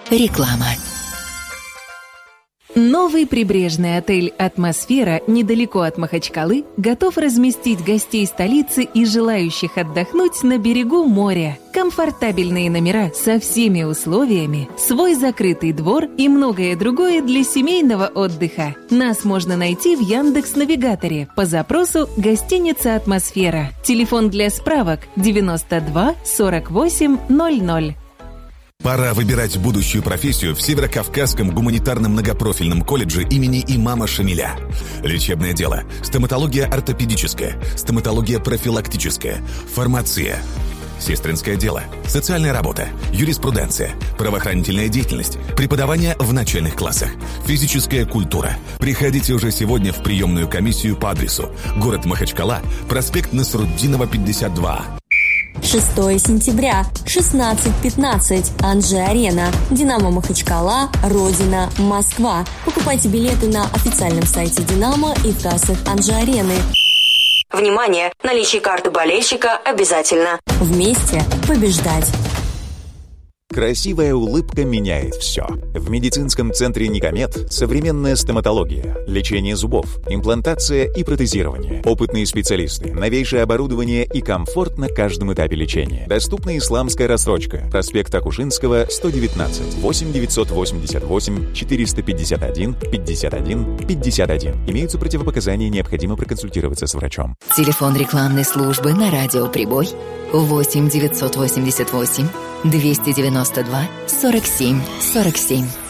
Реклама. Новый прибрежный отель «Атмосфера» недалеко от Махачкалы готов разместить гостей столицы и желающих отдохнуть на берегу моря. Комфортабельные номера со всеми условиями, свой закрытый двор и многое другое для семейного отдыха. Нас можно найти в Яндекс.Навигаторе по запросу «Гостиница «Атмосфера». Телефон для справок 92 48 00. Пора выбирать будущую профессию в Северокавказском гуманитарном многопрофильном колледже имени имама Шамиля. Лечебное дело, стоматология ортопедическая, стоматология профилактическая, фармация, сестринское дело, социальная работа, юриспруденция, правоохранительная деятельность, преподавание в начальных классах, физическая культура. Приходите уже сегодня в приемную комиссию по адресу: город Махачкала, проспект Насруддинова, 52. 6 сентября, 16:15. Анжи-Арена. Динамо Махачкала. Родина. Москва. Покупайте билеты на официальном сайте Динамо и в кассах Анжи-Арены. Внимание! Наличие карты болельщика обязательно. Вместе побеждать. Красивая улыбка меняет все. В медицинском центре «Никомед» современная стоматология, лечение зубов, имплантация и протезирование. Опытные специалисты, новейшее оборудование и комфорт на каждом этапе лечения. Доступна исламская рассрочка. Проспект Акушинского, 119. 8 988 451 51 51. Имеются противопоказания, необходимо проконсультироваться с врачом. Телефон рекламной службы на радио «Прибой» 8 988 292 47 47.